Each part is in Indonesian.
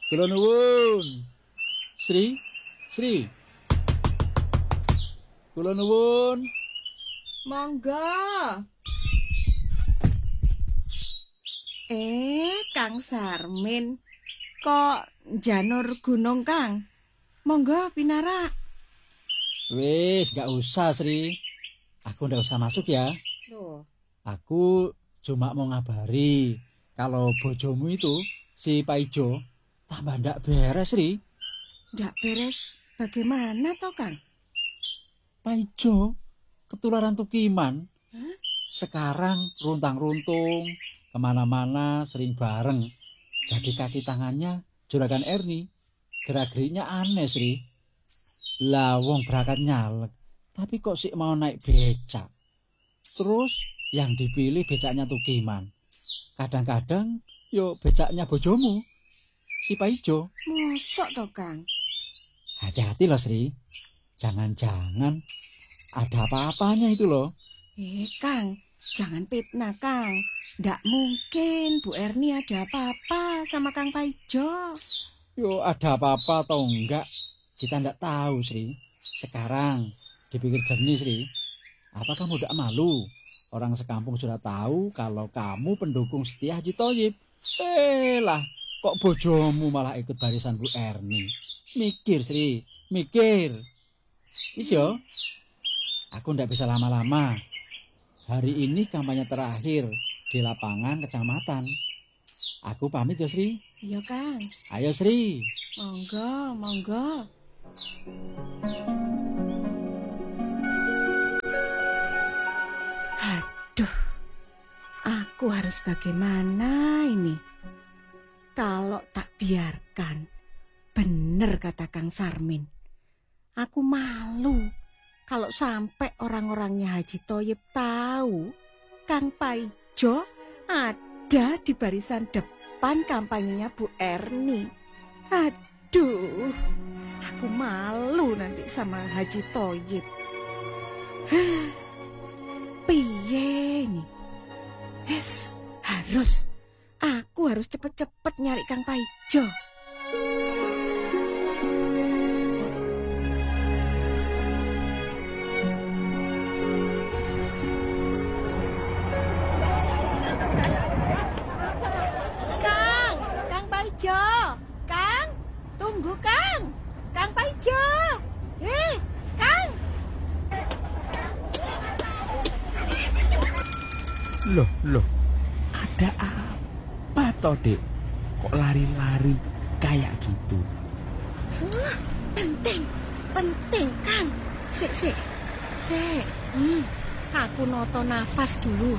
Kula nuwun. Sri, Sri. Kula nuwun. Monggo. Kang Sarmin. Kok janur gunung, Kang? Monggo pinarak. Wis, gak usah, Sri. Aku ndak usah masuk ya. Loh, Aku cuma mau ngabari kalau bojomu itu, si Pak Ijo, tambah ndak beres, Sri. ndak beres bagaimana toh, Kang? Pak Ijo ketularan tukiman. Hah? Sekarang runtang-runtung, kemana-mana sering bareng. Jadi kaki tangannya juragan Erni. Gerak-geriknya aneh, Sri. Lah wong berangkat nyalek, tapi kok sih mau naik becak. Terus yang dipilih becaknya tukiman. Kadang-kadang yo becaknya bojomu, si Pak Ijo. Mosok toh, Kang? Hati-hati loh, Sri. Jangan-jangan ada apa-apanya itu loh. Kang, jangan fitnah, Kang. Ndak mungkin Bu Erni ada apa-apa sama Kang Paijo. Yo ada apa-apa atau enggak, kita ndak tahu, Sri. Sekarang dipikir jernih, Sri. Apa kamu tidak malu? Orang sekampung sudah tahu kalau kamu pendukung setia Haji Thoyib. Lah, kok bojomu malah ikut barisan Bu Erni? Mikir, Sri, mikir. Yo, aku ndak bisa lama-lama. Hari ini kampanye terakhir di lapangan kecamatan. Aku pamit ya, Sri. Iya, Kang. Ayo, Sri. Monggo, monggo. Aduh, aku harus bagaimana ini? Kalau tak biarkan, bener kata Kang Sarmin. Aku malu kalau sampai orang-orangnya Haji Thoyib tahu Kang Paijo ada di barisan depan kampanyenya Bu Erni. Aduh, aku malu nanti sama Haji Thoyib. Piye nih? Aku harus cepet-cepet nyari Kang Paijo. Kang Paijo, Kang, tunggu Kang Paijo, Kang. Loh, ada apa toh, Dek? Kok lari-lari kayak gitu? Penting, Kang. Sik. Aku noto nafas dulu.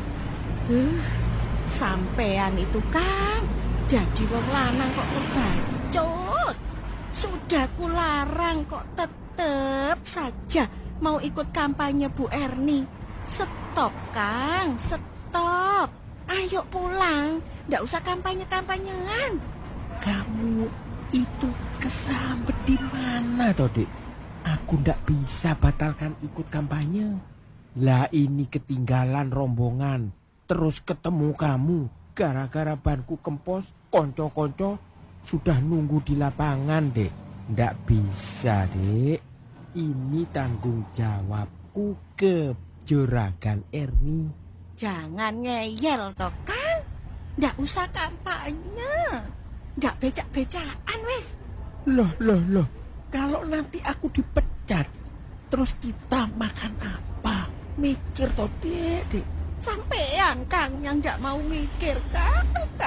Sampean itu, Kang, jadi wong lanang kok kebacut. Sudah kularang kok tetep saja mau ikut kampanye Bu Erni. Stop, Kang, stop. Ayo pulang, ndak usah kampanye-kampanyean. Kamu itu kesambet di mana toh, Dek? Aku ndak bisa batalkan ikut kampanye. Lah ini ketinggalan rombongan, terus ketemu kamu. Gara-gara banku kempos, konco-konco sudah nunggu di lapangan, Dek. Ndak bisa, Dek. Ini tanggung jawabku ke juragan Erni. Jangan ngeyel toh, Kang. Ndak usah kampanye. Ndak becak-becakan wis. Loh. Kalau nanti aku dipecat, terus kita makan apa? Mikir toh, Dek. Sampean, Kang, yang ndak mau mikir, Kang.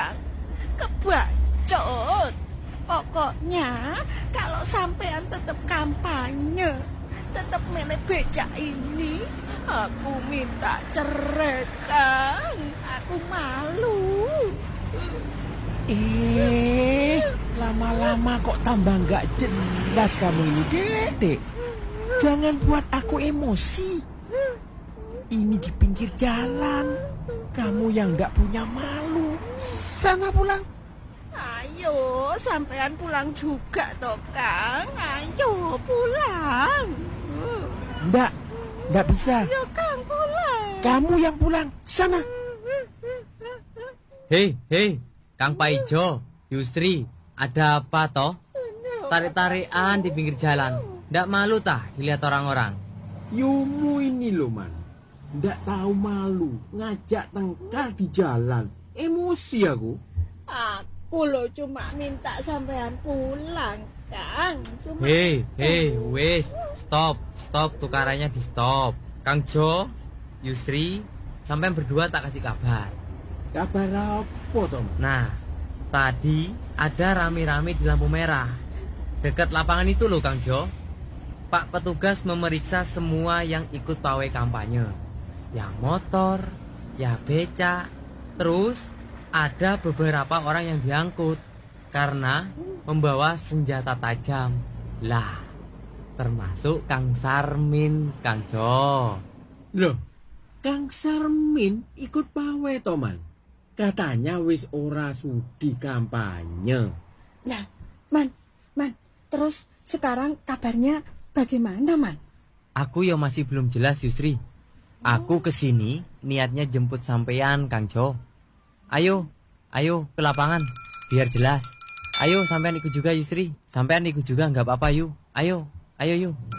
Kebacut. Pokoknya kalau sampean tetap kampanye, tetap milih becak ini, aku minta cerai, Kang. Aku malu. Lama-lama kok tambah nggak jelas kamu ini, Dek. Jangan buat aku emosi. Ini di pinggir jalan. Kamu yang nggak punya malu. Sana pulang. Ayo, sampean pulang juga toh, Kang. Ayo pulang. Nggak bisa. Ayo, Kang, pulang. Kamu yang pulang. Sana. Hei, Kang Paijo, Yusri, Ada apa toh? Tarik-tarikan di pinggir jalan. Ndak malu tah dilihat orang-orang? Yumu ini loh man, ndak tahu malu ngajak tengkar di jalan. Emosi aku. Aku loh cuma minta sampean pulang, Kang. Hei, wes, stop tukarannya di stop. Kang Jo, Yusri, sampai berdua tak kasih kabar. Kabar apa toh? Nah, tadi ada rame-rame di lampu merah dekat lapangan itu loh Kang Jo. Pak petugas memeriksa semua yang ikut pawai kampanye. Yang motor, ya becak. Terus ada beberapa orang yang diangkut karena membawa senjata tajam. Lah, termasuk Kang Sarmin, Kang Jo. Loh, Kang Sarmin ikut pawai toh man. Katanya wis ora sudi kampanye. Nah, Man, terus sekarang kabarnya bagaimana, Man? Aku ya masih belum jelas Yusri. Aku kesini niatnya jemput sampean Kang Jo. Ayo ke lapangan biar jelas. Ayo sampean ikut juga Yusri. Sampean ikut juga nggak apa-apa yuk. Ayo yuk.